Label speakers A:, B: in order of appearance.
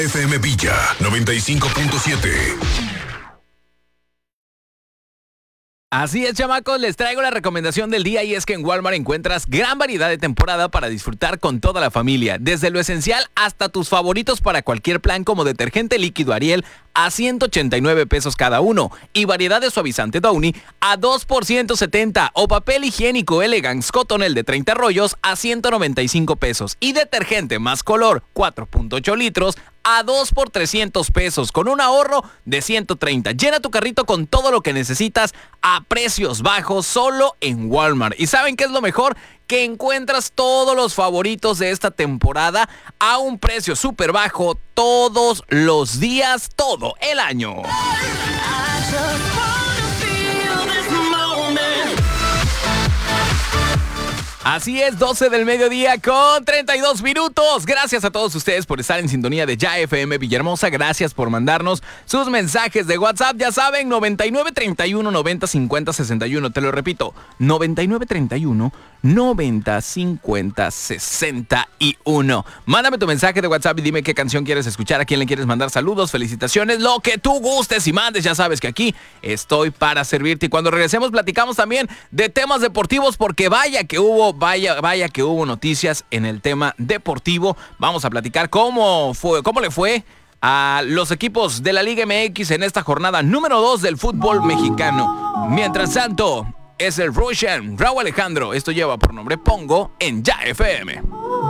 A: FM Villa 95.7.
B: Así es, chamacos, les traigo la recomendación del día y es que en Walmart encuentras gran variedad de temporada para disfrutar con toda la familia, desde lo esencial hasta tus favoritos para cualquier plan como detergente líquido Ariel a 189 pesos cada uno y variedad de suavizante Downy a 2 por 170 o papel higiénico Elegance Cottonelle de 30 rollos a 195 pesos y detergente más color 4.8 litros a 2 por 300 pesos con un ahorro de 130. Llena tu carrito con todo lo que necesitas a precios bajos solo en Walmart. ¿Y saben qué es lo mejor? Que encuentras todos los favoritos de esta temporada a un precio súper bajo todos los días, todo el año. Así es, 12 del mediodía con 32 minutos. Gracias a todos ustedes por estar en sintonía de Ya FM Villahermosa. Gracias por mandarnos sus mensajes de WhatsApp. Ya saben, 9931 90 50 61. Te lo repito, 9931 90 50 61. Mándame tu mensaje de WhatsApp y dime qué canción quieres escuchar, a quién le quieres mandar saludos, felicitaciones, lo que tú gustes y mandes. Ya sabes que aquí estoy para servirte. Y cuando regresemos platicamos también de temas deportivos porque vaya que hubo noticias en el tema deportivo. Vamos a platicar cómo le fue a los equipos de la Liga MX en esta jornada número 2 del fútbol mexicano. Mientras tanto, es el Russian Raúl Alejandro. Esto lleva por nombre Pongo en Ya FM.